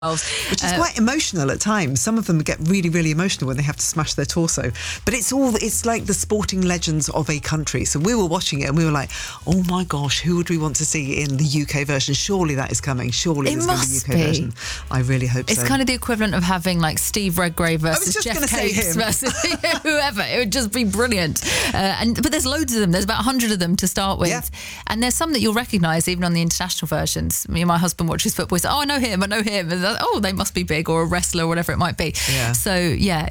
Which is quite emotional at times. Some of them get really, really emotional when they have to smash their torso. But it's like the sporting legends of a country. So we were watching it and we were like, oh my gosh, who would we want to see in the UK version? Surely that is coming. Surely there's going to be a UK version. I really hope so. It's kind of the equivalent of having like Steve Redgrave versus Jeff Capes versus whoever. It would just be brilliant. But there's loads of them. There's about 100 of them to start with. Yeah. And there's some that you'll recognise even on the international versions. Me and my husband watches football. He's like, oh, I know him. And they must be big, or a wrestler or whatever it might be. Yeah. So, yeah,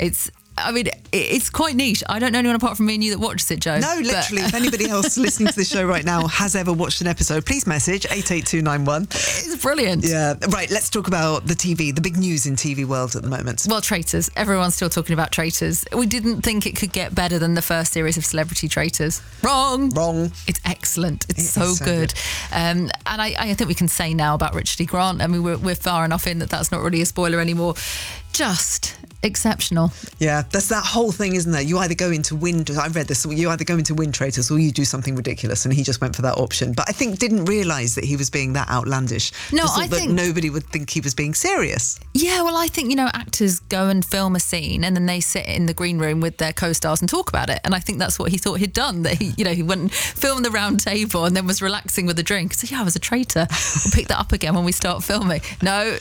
it's quite niche. I don't know anyone apart from me and you that watches it, Joe. No, literally. If anybody else listening to the show right now has ever watched an episode, please message 88291. It's brilliant. Yeah. Right, let's talk about the TV, the big news in TV world at the moment. Well, Traitors. Everyone's still talking about Traitors. We didn't think it could get better than the first series of Celebrity Traitors. Wrong. It's excellent. It's so good. And I think we can say now about Richard E. Grant. I mean, we're far enough in that's not really a spoiler anymore. Just exceptional. Yeah, that's that whole thing, isn't there? You either go into win, I read this, you either go into win Traitors or you do something ridiculous, and he just went for that option. But I think didn't realise that he was being that outlandish. No, I think nobody would think he was being serious. Yeah, well, I think, actors go and film a scene and then they sit in the green room with their co-stars and talk about it. And I think that's what he thought he'd done. That he went and filmed the round table and then was relaxing with a drink. So yeah, I was a traitor. We'll pick that up again when we start filming. No.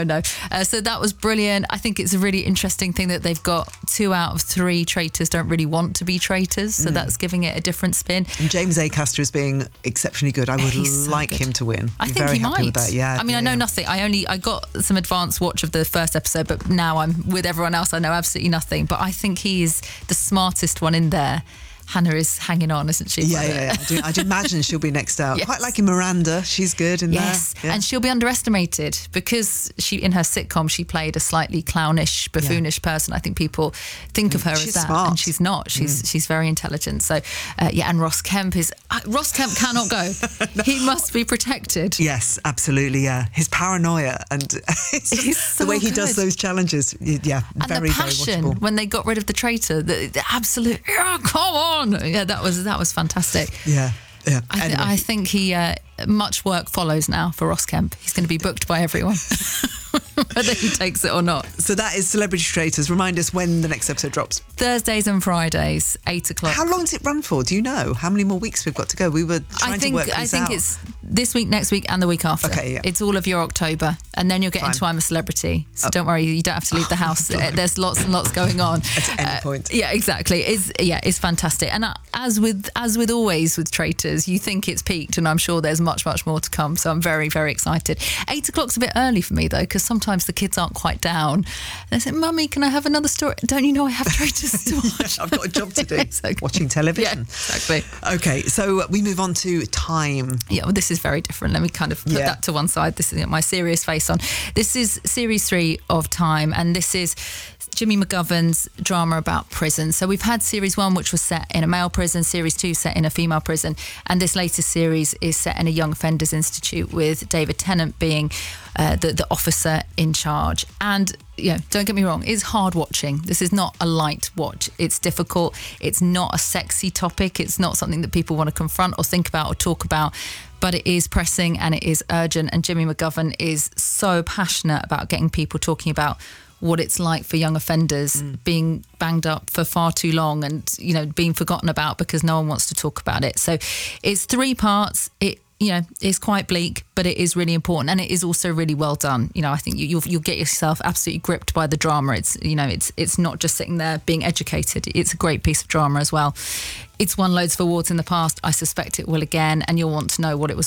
So that was brilliant. I think it's a really interesting thing that they've got 2 out of 3 traitors don't really want to be traitors, so that's giving it a different spin. And James Acaster is being exceptionally good. I would like him to win. I think he might. With that. Yeah, I know nothing. I got some advanced watch of the first episode, but now I'm with everyone else. I know absolutely nothing. But I think he is the smartest one in there. Hannah is hanging on, isn't she? Yeah. I'd imagine she'll be next out. Yes. Quite liking Miranda. She's good in there. Yes, and she'll be underestimated because in her sitcom she played a slightly clownish, buffoonish person. I think people think of her as that, smart. And she's not. She's very intelligent. So, and Ross Kemp cannot go. No. He must be protected. Yes, absolutely. Yeah, his paranoia and the way he does those challenges. Yeah, and very, the passion very watchable. When they got rid of the traitor, the absolute come on. Yeah, that was fantastic. Yeah. I think he much work follows now for Ross Kemp. He's going to be booked by everyone, whether he takes it or not. So that is Celebrity Traitors. Remind us when the next episode drops. Thursdays and Fridays, 8:00. How long does it run for? Do you know how many more weeks we've got to go? We were trying to work this out. I think it's this week, next week, and the week after. Okay, yeah. It's all of your October, and then you'll get into I'm a Celebrity. So don't worry, you don't have to leave the house. There's lots and lots going on at any point. Yeah, exactly. It's fantastic. And as with always with Traitors, you think it's peaked, and I'm sure there's much more to come. So I'm very, very excited. 8:00's a bit early for me though, because sometimes the kids aren't quite down. And they say, "Mummy, can I have another story?" Don't you know I have Traitors to watch? I've got a job to do. Exactly. Watching television. Yeah, exactly. Okay, so we move on to Time. Yeah, well, this is very different. Let me kind of put that to one side. This is my serious face on. This is series 3 of Time, and this is Jimmy McGovern's drama about prison. So we've had series 1, which was set in a male prison, series 2 set in a female prison, and this latest series is set in a young offenders institute with David Tennant being the officer in charge. And don't get me wrong, it's hard watching. This is not a light watch. It's difficult. It's not a sexy topic. It's not something that people want to confront or think about or talk about. But it is pressing and it is urgent. And Jimmy McGovern is so passionate about getting people talking about what it's like for young offenders being banged up for far too long and, being forgotten about because no one wants to talk about it. So it's 3 parts. It is quite bleak, but it is really important, and it is also really well done. I think you'll get yourself absolutely gripped by the drama. It's not just sitting there being educated. It's a great piece of drama as well. It's won loads of awards in the past. I suspect it will again, and you'll want to know what it was